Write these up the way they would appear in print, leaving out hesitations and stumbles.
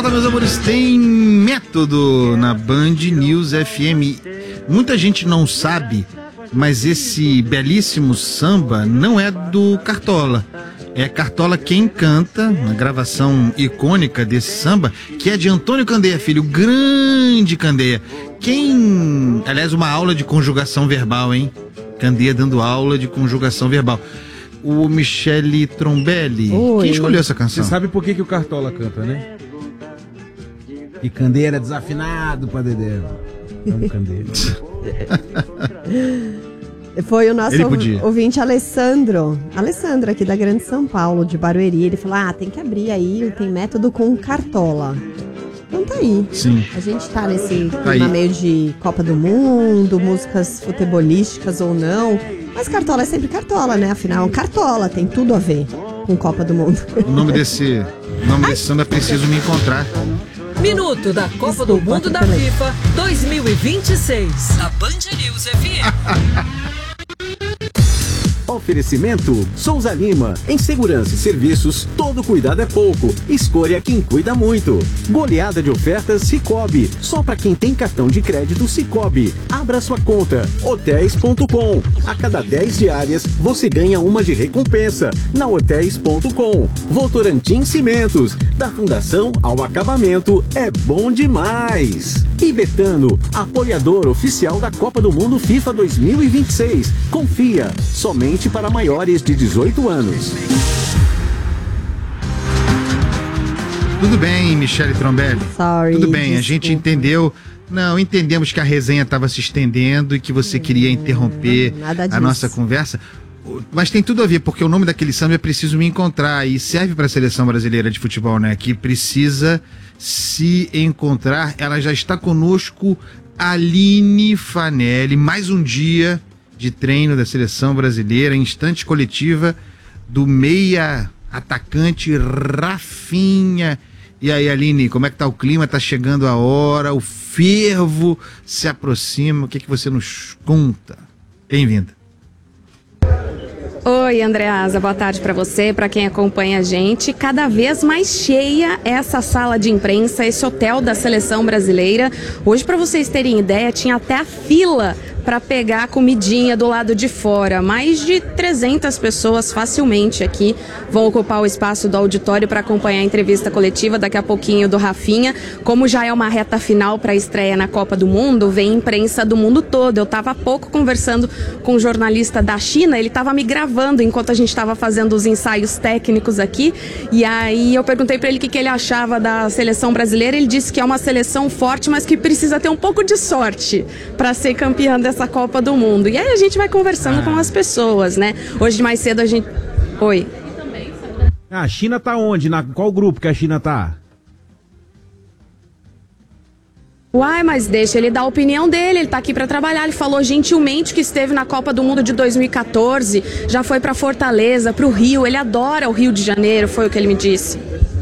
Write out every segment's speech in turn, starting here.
volta, meus amores, tem Método na Band News FM. Muita gente não sabe, mas esse belíssimo samba não é do Cartola. É Cartola quem canta, uma gravação icônica desse samba, que é de Antônio Candeia Filho, grande Candeia. Aliás, uma aula de conjugação verbal, hein? Candeia dando aula de conjugação verbal. O Michele Trombelli. Oi. Quem escolheu essa canção? Você sabe por que o Cartola canta, né? E Candeia era desafinado pra Dedé. Vamos, Candeia. Foi o nosso ouvinte Alessandro aqui da Grande São Paulo, de Barueri. Ele falou, tem que abrir aí, tem Método com Cartola. Então tá aí. Sim. A gente tá nesse clima meio de Copa do Mundo, músicas futebolísticas ou não. Mas Cartola é sempre Cartola, né? Afinal, Cartola tem tudo a ver com Copa do Mundo. O nome desse samba é Preciso Me Encontrar. Minuto da Copa do Mundo da FIFA 2026. A Band News FM. Oferecimento Souza Lima. Em segurança e serviços, todo cuidado é pouco. Escolha quem cuida muito. Goleada de ofertas Sicoob. Só para quem tem cartão de crédito Sicoob. Abra sua conta. Hotéis.com. A cada 10 diárias, você ganha uma de recompensa. Na Hotéis.com. Votorantim Cimentos. Da fundação ao acabamento, é bom demais. E Betano, apoiador oficial da Copa do Mundo FIFA 2026. Confia, somente para maiores de 18 anos. Tudo bem, Michele Trombelli? Sorry, tudo bem, desculpa. A gente entendeu. Não, entendemos que a resenha estava se estendendo e que você queria interromper a nossa conversa. Mas tem tudo a ver, porque o nome daquele samba é Preciso Me Encontrar e serve para a seleção brasileira de futebol, né? Que precisa se encontrar. Ela já está conosco, Aline Fanelli, mais um dia de treino da seleção brasileira, instante coletiva do meia atacante Rafinha. E aí, Aline, como é que tá o clima? Tá chegando a hora, o fervo se aproxima. O que você nos conta? Bem-vinda. Oi, Andreasa, boa tarde para você, para quem acompanha a gente. Cada vez mais cheia essa sala de imprensa, esse hotel da seleção brasileira. Hoje, para vocês terem ideia, tinha até a fila para pegar a comidinha do lado de fora. Mais de 300 pessoas facilmente aqui vão ocupar o espaço do auditório para acompanhar a entrevista coletiva daqui a pouquinho do Rafinha. Como já é uma reta final para a estreia na Copa do Mundo, vem imprensa do mundo todo. Eu estava há pouco conversando com um jornalista da China, ele estava me gravando enquanto a gente estava fazendo os ensaios técnicos aqui, e aí eu perguntei para ele o que ele achava da seleção brasileira. Ele disse que é uma seleção forte, mas que precisa ter um pouco de sorte para ser campeã dessa Copa do Mundo. E aí a gente vai conversando com as pessoas, né? Hoje mais cedo a gente... Oi. A China tá onde? Qual grupo que a China tá? Uai, mas deixa ele dar a opinião dele, ele tá aqui pra trabalhar. Ele falou gentilmente que esteve na Copa do Mundo de 2014, já foi pra Fortaleza, pro Rio, ele adora o Rio de Janeiro, foi o que ele me disse.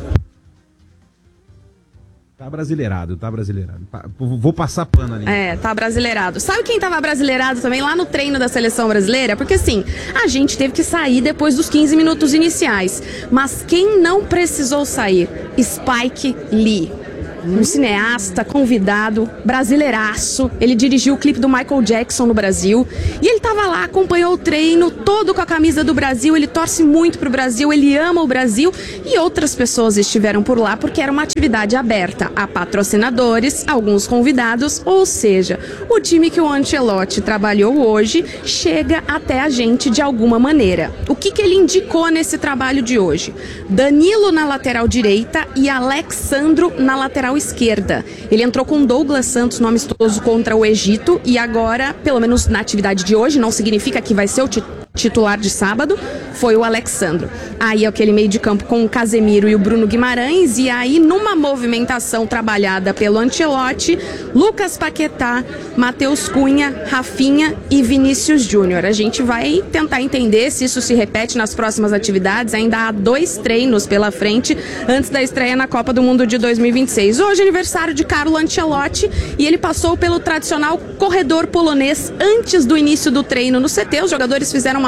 Tá brasileirado. Vou passar pano ali. Tá brasileirado. Sabe quem tava brasileirado também lá no treino da seleção brasileira? Porque assim, a gente teve que sair depois dos 15 minutos iniciais. Mas quem não precisou sair? Spike Lee. Um cineasta, convidado, brasileiraço. Ele dirigiu o clipe do Michael Jackson no Brasil. E ele tava lá, acompanhou o treino, todo com a camisa do Brasil. Ele torce muito pro Brasil, ele ama o Brasil. E outras pessoas estiveram por lá porque era uma atividade aberta a patrocinadores, alguns convidados. Ou seja, o time que o Ancelotti trabalhou hoje chega até a gente de alguma maneira. O que ele indicou nesse trabalho de hoje? Danilo na lateral direita e Alexandro na lateral esquerda. Ele entrou com Douglas Santos no amistoso contra o Egito e agora, pelo menos na atividade de hoje, não significa que vai ser o titular de sábado, foi o Alexandro. Aí aquele meio de campo com o Casemiro e o Bruno Guimarães, e aí numa movimentação trabalhada pelo Ancelotti, Lucas Paquetá, Matheus Cunha, Rafinha e Vinícius Júnior. A gente vai tentar entender se isso se repete nas próximas atividades. Ainda há 2 treinos pela frente antes da estreia na Copa do Mundo de 2026. Hoje é aniversário de Carlo Ancelotti e ele passou pelo tradicional corredor polonês antes do início do treino no CT. Os jogadores fizeram uma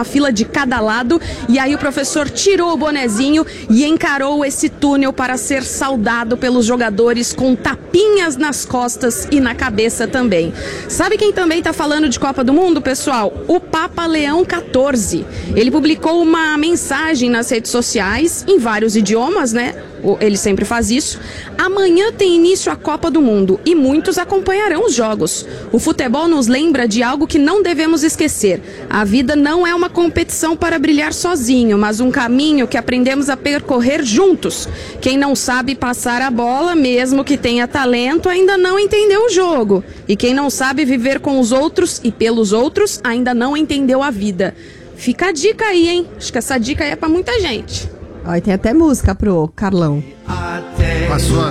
uma fila de cada lado, e aí o professor tirou o bonezinho e encarou esse túnel para ser saudado pelos jogadores com tapinhas nas costas e na cabeça também. Sabe quem também está falando de Copa do Mundo, pessoal? O Papa Leão XIV. Ele publicou uma mensagem nas redes sociais, em vários idiomas, né? Ele sempre faz isso. Amanhã tem início a Copa do Mundo e muitos acompanharão os jogos. O futebol nos lembra de algo que não devemos esquecer. A vida não é uma competição para brilhar sozinho, mas um caminho que aprendemos a percorrer juntos. Quem não sabe passar a bola, mesmo que tenha talento, ainda não entendeu o jogo. E quem não sabe viver com os outros e pelos outros, ainda não entendeu a vida. Fica a dica aí, hein? Acho que essa dica aí é para muita gente. Ó, e tem até música pro Carlão. Passou.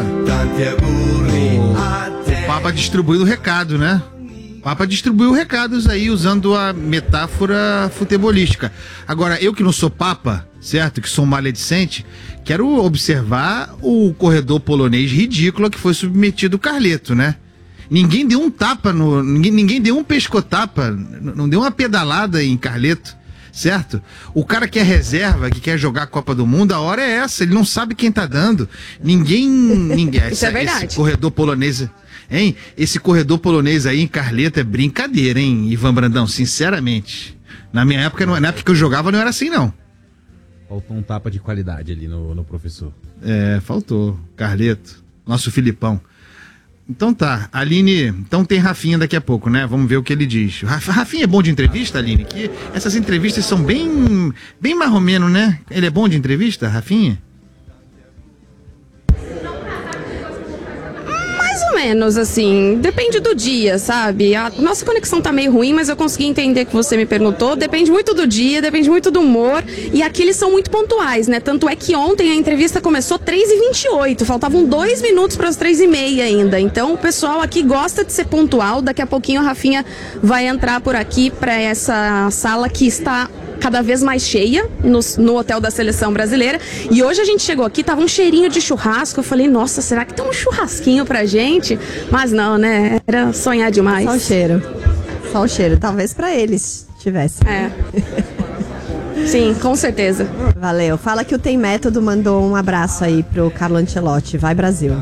O Papa distribuiu o recado, né? O Papa distribuiu recados aí usando a metáfora futebolística. Agora, eu que não sou Papa, certo? Que sou um maledicente, quero observar o corredor polonês ridículo a que foi submetido o Carleto, né? Ninguém deu um tapa, ninguém deu um pescotapa, não deu uma pedalada em Carleto. Certo? O cara que é reserva, que quer jogar a Copa do Mundo, a hora é essa, ele não sabe quem tá dando. Ninguém Isso é verdade. Esse corredor polonês, hein? Esse corredor polonês aí em Carleto é brincadeira, hein, Ivan Brandão? Sinceramente. Na minha época, na época que eu jogava, não era assim, não. Faltou um tapa de qualidade ali no professor. Faltou. Carleto, nosso Filipão. Então tá, Aline, então tem Rafinha daqui a pouco, né? Vamos ver o que ele diz. Rafinha é bom de entrevista, Aline? Que essas entrevistas são bem marromeno, né? Ele é bom de entrevista, Rafinha? Mais ou menos, assim, depende do dia, sabe? A nossa conexão tá meio ruim, mas eu consegui entender que você me perguntou. Depende muito do dia, depende muito do humor. E aqui eles são muito pontuais, né? Tanto é que ontem a entrevista começou 3h28, faltavam 2 minutos para as 3h30 ainda. Então o pessoal aqui gosta de ser pontual. Daqui a pouquinho a Rafinha vai entrar por aqui para essa sala que está cada vez mais cheia no hotel da Seleção Brasileira. E hoje a gente chegou aqui, tava um cheirinho de churrasco. Eu falei, nossa, será que tem um churrasquinho pra gente? Mas não, né? Era sonhar demais. Só o cheiro. Só o cheiro. Talvez pra eles tivesse. Sim, com certeza. Valeu. Fala que o Tem Método mandou um abraço aí pro Carlo Ancelotti. Vai, Brasil.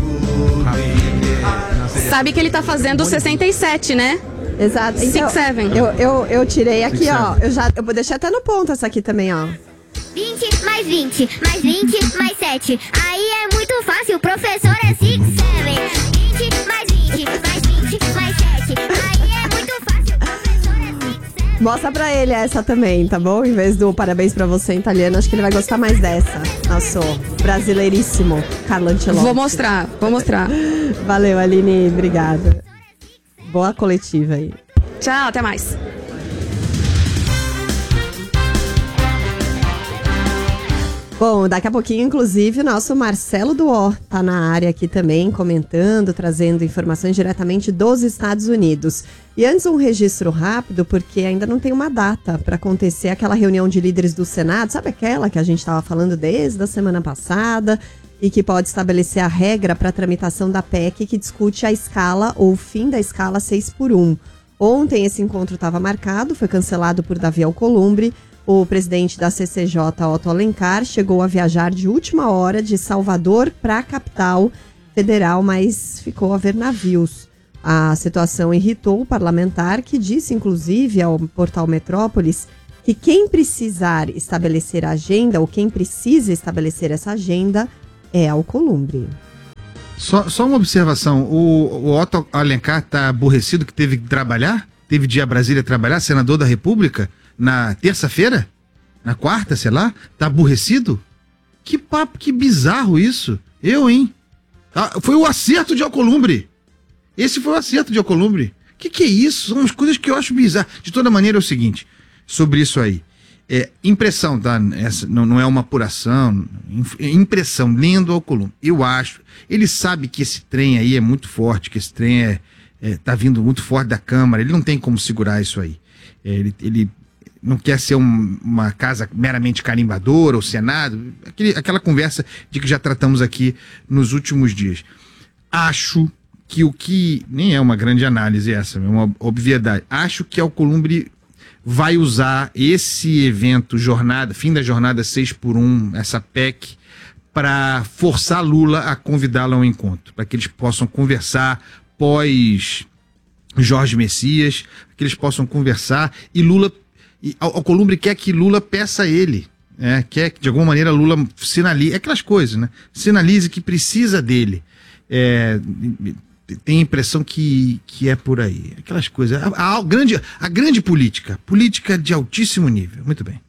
Sabe que ele tá fazendo 67, né? Exato. Então, 6-7. Eu tirei aqui, ó. Eu deixei até no ponto essa aqui também, ó. 20 mais 20, mais 20, mais 7. Aí é muito fácil, o professor é 6-7. 20 mais 20, mais 20, mais 7. Aí é muito fácil, o professor é 6-7. Mostra pra ele essa também, tá bom? Em vez do parabéns pra você em italiano, acho que ele vai gostar mais dessa. Nosso brasileiríssimo Carlo Ancelotti. Vou mostrar. Valeu, Aline, obrigada. Boa coletiva aí. Tchau, até mais. Bom, daqui a pouquinho, inclusive, o nosso Marcelo Duó tá na área aqui também, comentando, trazendo informações diretamente dos Estados Unidos. E antes um registro rápido, porque ainda não tem uma data para acontecer aquela reunião de líderes do Senado, sabe aquela que a gente estava falando desde a semana passada, e que pode estabelecer a regra para a tramitação da PEC que discute a escala ou o fim da escala 6x1. Ontem esse encontro estava marcado, foi cancelado por Davi Alcolumbre. O presidente da CCJ, Otto Alencar, chegou a viajar de última hora de Salvador para a capital federal, mas ficou a ver navios. A situação irritou o parlamentar, que disse, inclusive, ao portal Metrópolis, que quem precisar estabelecer a agenda, ou quem precisa estabelecer essa agenda, é Alcolumbre. Só uma observação, o Otto Alencar tá aborrecido que teve que trabalhar? Teve de ir a Brasília trabalhar, senador da República, na terça-feira? Na quarta, sei lá? Tá aborrecido? Que papo, que bizarro isso. Hein? Foi o acerto de Alcolumbre. Esse foi o acerto de Alcolumbre. Que é isso? São as coisas que eu acho bizarras. De toda maneira é o seguinte, sobre isso aí. Impressão, tá? Essa não é uma apuração. Impressão, lendo Alcolumbre. Eu acho. Ele sabe que esse trem aí é muito forte, que esse trem tá vindo muito forte da Câmara. Ele não tem como segurar isso aí. Ele não quer ser uma casa meramente carimbadora, o Senado. Aquela conversa de que já tratamos aqui nos últimos dias. Acho que nem é uma grande análise essa, é uma obviedade. Acho que Alcolumbre vai usar esse evento, fim da jornada 6x1, essa PEC, para forçar Lula a convidá-lo a um encontro, para que eles possam conversar pós Jorge Messias, que eles possam conversar, e Lula, Alcolumbre quer que Lula peça a ele, quer que de alguma maneira Lula sinalize, aquelas coisas, né? Sinalize que precisa dele. Tem a impressão que é por aí, aquelas coisas. A grande política de altíssimo nível. Muito bem.